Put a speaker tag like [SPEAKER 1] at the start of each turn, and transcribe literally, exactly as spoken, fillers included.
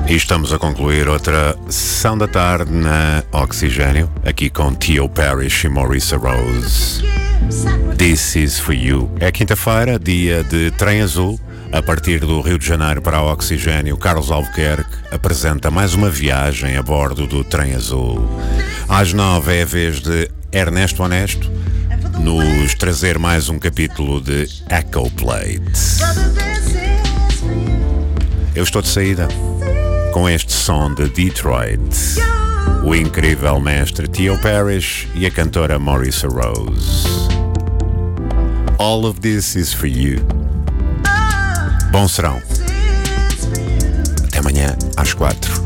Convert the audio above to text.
[SPEAKER 1] E estamos a concluir outra sessão da tarde na Oxigênio, aqui com Theo Parrish e Marissa Rose. This is for you. É quinta-feira, dia de Trem Azul. A partir do Rio de Janeiro para a Oxigênio, Carlos Albuquerque apresenta mais uma viagem a bordo do Trem Azul. Às nove é a vez de Ernesto Honesto nos trazer mais um capítulo de Echo Plate. Eu estou de saída com este som de Detroit, o incrível mestre Theo Parrish e a cantora Marissa Rose. All of this is for you. Bom serão. Até amanhã às quatro.